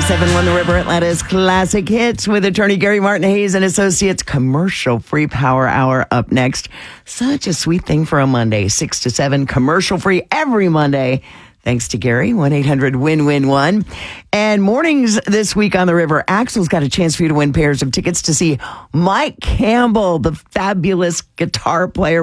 97.1 The River, Atlanta's classic hits with attorney Gary Martin Hayes and Associates. Commercial-free Power Hour up next. Such a sweet thing for a Monday, 6 to 7, commercial-free every Monday. Thanks to Gary, 1-800-WIN-WIN-1. And mornings this week on The River, Axel's got a chance for you to win pairs of tickets to see Mike Campbell, the fabulous guitar player.